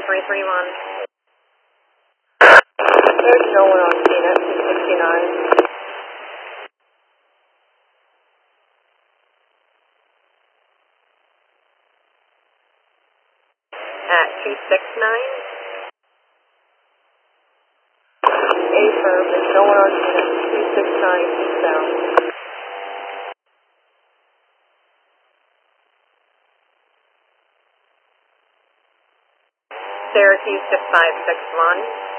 331. There's no one on CNET 269. At 269. Affirm, there's no one on CNET 269 eastbound. Syracuse to 561.